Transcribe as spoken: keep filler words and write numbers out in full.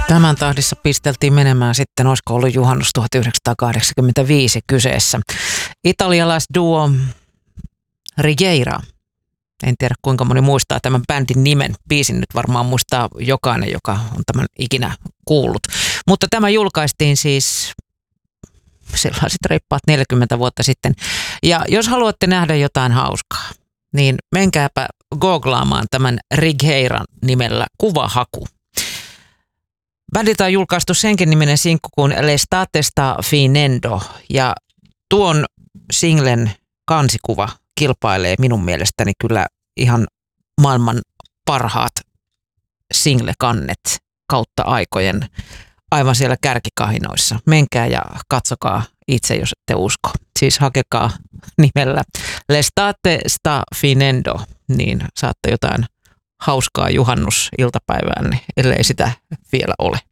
Tämän tahdissa pisteltiin menemään sitten, olisiko ollut juhannus tuhatyhdeksänsataakahdeksankymmentäviisi kyseessä. Italialaisduo Righeira. En tiedä kuinka moni muistaa tämän bändin nimen. Biisin nyt varmaan muistaa jokainen, joka on tämän ikinä kuullut. Mutta tämä julkaistiin siis sellaiset reippaat neljäkymmentä vuotta sitten. Ja jos haluatte nähdä jotain hauskaa, niin menkääpä googlaamaan tämän Righeiran nimellä kuvahaku. Bändiltä on julkaistu senkin niminen sinkku kuin L'estate sta finendo, ja tuon singlen kansikuva kilpailee minun mielestäni kyllä ihan maailman parhaat single-kannet kautta aikojen aivan siellä kärkikahinoissa. Menkää ja katsokaa itse, jos ette usko. Siis hakekaa nimellä L'estate sta finendo, niin saatte jotain hauskaa juhannusiltapäiväänne, ellei sitä vielä ole.